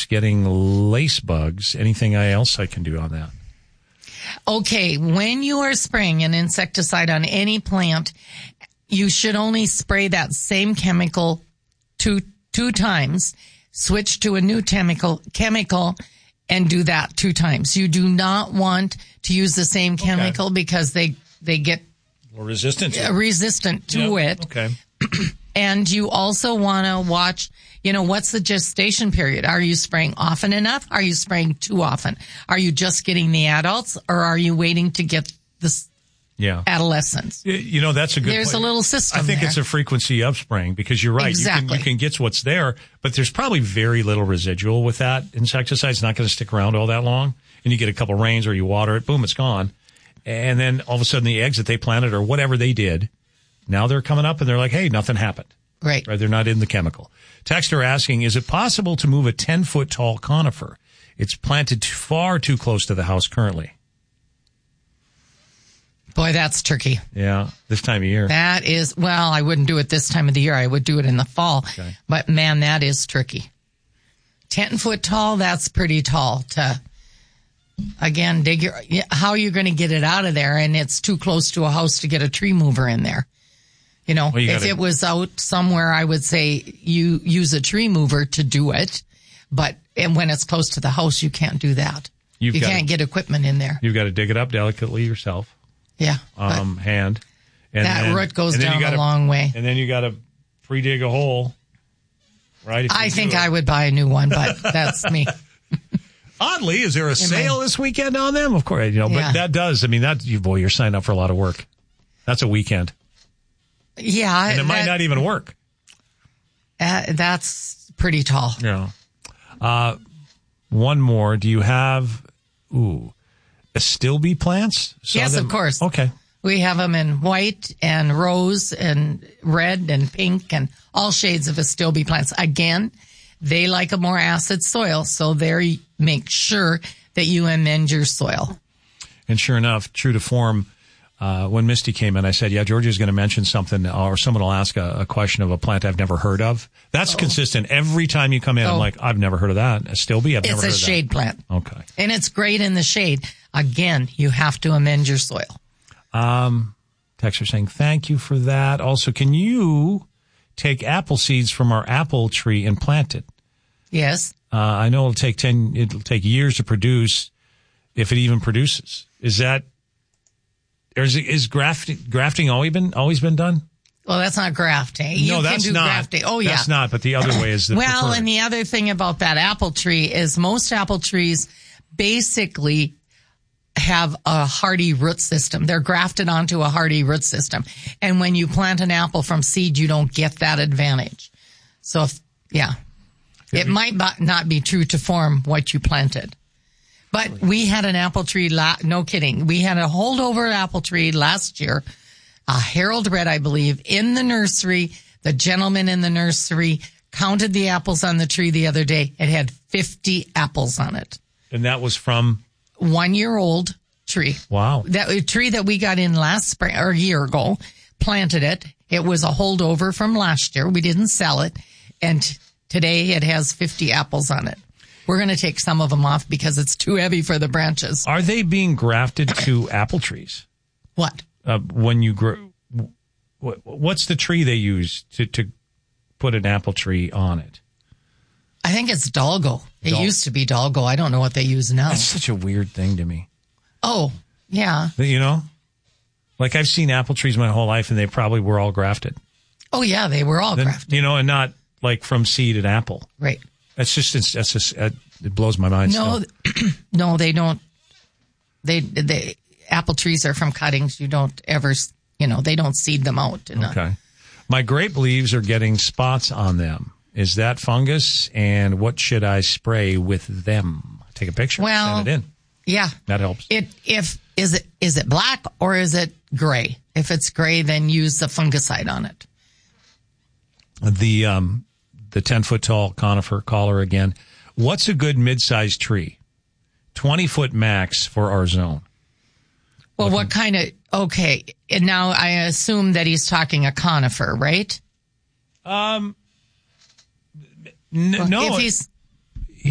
getting lace bugs. Anything else I can do on that? Okay, when you are spraying an insecticide on any plant, you should only spray that same chemical two times. Switch to a new chemical and do that 2 times. You do not want to use the same chemical because they get resistant to it. Okay. And you also want to watch, what's the gestation period? Are you spraying often enough? Are you spraying too often? Are you just getting the adults, or are you waiting to get the adolescents? That's a good There's a little system I think there. it's a frequency of spraying, because you're right. Exactly. You can get what's there, but there's probably very little residual with that insecticide. It's not going to stick around all that long. And you get a couple rains or you water it, boom, it's gone. And then all of a sudden the eggs that they planted or whatever they did, now they're coming up and they're like, hey, nothing happened. Right. They're not in the chemical. Texter asking, is it possible to move a 10-foot tall conifer? It's planted far too close to the house currently. Boy, that's tricky. Yeah, this time of year. That is, I wouldn't do it this time of the year. I would do it in the fall. Okay. But man, that is tricky. 10-foot tall, that's pretty tall to, again, how are you going to get it out of there? And it's too close to a house to get a tree mover in there. If it was out somewhere, I would say you use a tree mover to do it. But when it's close to the house, you can't do that. You can't get equipment in there. You've got to dig it up delicately yourself. Yeah. Hand. And that root goes down a long way. And then you got to pre-dig a hole, right? I think I would buy a new one, but that's me. Oddly, is there a sale this weekend on them? Of course, but that does. You're signing up for a lot of work. That's a weekend. Yeah. And it might not even work. That's pretty tall. Yeah. One more. Do you have, Astilbe plants? Yes, of course. Okay. We have them in white and rose and red and pink and all shades of Astilbe plants. Again, they like a more acid soil, so make sure that you amend your soil. And sure enough, true to form, when Misty came in, I said, Georgia's going to mention something, or someone will ask a question of a plant I've never heard of. That's consistent. Every time you come in, I'm like, I've never heard of that. Astilbe, I've never heard of that. It's a shade plant. Okay. And it's great in the shade. Again, you have to amend your soil. Texter saying, thank you for that. Also, can you take apple seeds from our apple tree and plant it? Yes. I know it'll take years to produce, if it even produces. Is grafting always been done? Well, that's not grafting. No, that's not. Grafting. Oh, yeah. That's not, but the other way is the preferred. And the other thing about that apple tree is most apple trees basically have a hardy root system. They're grafted onto a hardy root system. And when you plant an apple from seed, you don't get that advantage. So, it might not be true to form what you planted. But we had an apple tree, no kidding. We had a holdover apple tree last year, a Harold Red, I believe, in the nursery. The gentleman in the nursery counted the apples on the tree the other day. It had 50 apples on it. And that was from? 1-year-old tree. Wow. That tree that we got in last spring, or a year ago, planted it. It was a holdover from last year. We didn't sell it. And today it has 50 apples on it. We're going to take some of them off because it's too heavy for the branches. Are they being grafted to apple trees? What? When you grow, what's the tree they use to put an apple tree on it? I think it's Dalgo. It used to be Dalgo. I don't know what they use now. That's such a weird thing to me. Oh, yeah. Like I've seen apple trees my whole life and they probably were all grafted. Oh, yeah, they were all grafted. And not like from seed and apple. Right. That's just it blows my mind. No, no, they don't. They apple trees are from cuttings. You don't ever, they don't seed them out. Okay. My grape leaves are getting spots on them. Is that fungus? And what should I spray with them? Take a picture. Send it in. Yeah. That helps. Is it black or is it gray? If it's gray, then use the fungicide on it. The 10-foot tall conifer caller again. What's a good mid-sized tree? 20-foot max for our zone. Well, what kind of, okay. And now I assume that he's talking a conifer, right? No.